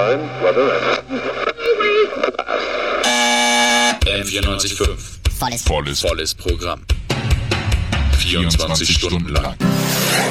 time, weather and... M94.5. Volles Programm. 24 Stunden lang.